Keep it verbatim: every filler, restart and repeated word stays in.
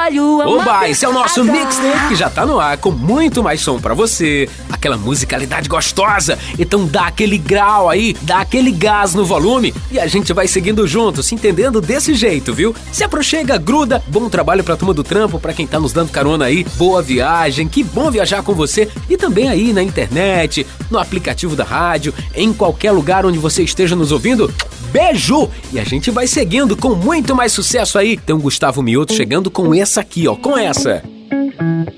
escolho a Oba, esse é o nosso mixtape que já tá no ar com muito mais som pra você, aquela musicalidade gostosa. Então dá aquele grau aí, dá aquele gás no volume e a gente vai seguindo junto, se entendendo desse jeito, viu? Se aproxega, gruda, bom trabalho pra turma do trampo, pra quem tá nos dando carona aí, boa viagem, que bom viajar com você e também aí na internet, no aplicativo da rádio, em qualquer lugar onde você esteja nos ouvindo. Beijo! E a gente vai seguindo com muito mais sucesso aí. Tem um Gustavo Mioto chegando com essa aqui, ó, com essa.